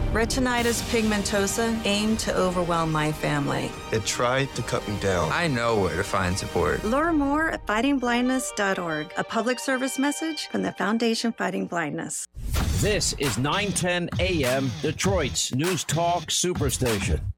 Retinitis pigmentosa aimed to overwhelm my family. It tried to cut me down. I know where to find support. Learn more at fightingblindness.org, a public service message from the Foundation Fighting Blindness. This is 910 AM, Detroit's News Talk Superstation.